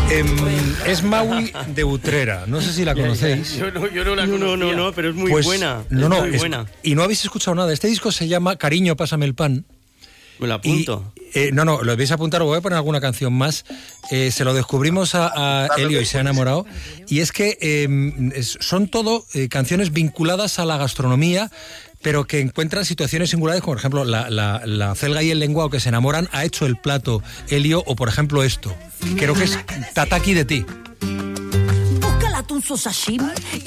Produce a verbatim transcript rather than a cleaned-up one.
Eh, es Maui de Utrera, no sé si la conocéis. Yo no, yo no la conocía. No, no, no, pero es muy pues, buena. No, es no, muy es, buena. Y no habéis escuchado nada. Este disco se llama Cariño, pásame el pan. Me lo apunto. Y, eh, no, no, lo vais a apuntar, o voy a poner alguna canción más. Eh, se lo descubrimos a, a Elio y se ha enamorado. Y es que eh, es, son todo eh, canciones vinculadas a la gastronomía, pero que encuentran situaciones singulares, como por ejemplo la, la, la celga y el lenguado que se enamoran, ha hecho el plato Elio, o por ejemplo esto. Creo que es Tataki de ti. Busca el atún sashimi